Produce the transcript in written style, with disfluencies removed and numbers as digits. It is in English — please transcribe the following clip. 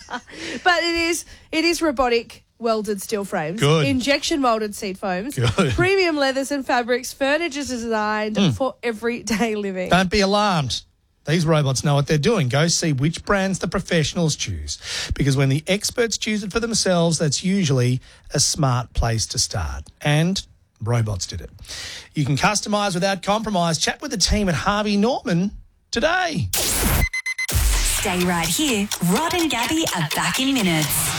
But it is robotic welded steel frames. Good. Injection molded seat foams. Good. Premium leathers and fabrics. Furniture designed for everyday living. Don't be alarmed. These robots know what they're doing. Go see which brands the professionals choose. Because when the experts choose it for themselves, that's usually a smart place to start. And robots did it. You can customise without compromise. Chat with the team at Harvey Norman today. Stay right here. Rod and Gabby are back in minutes.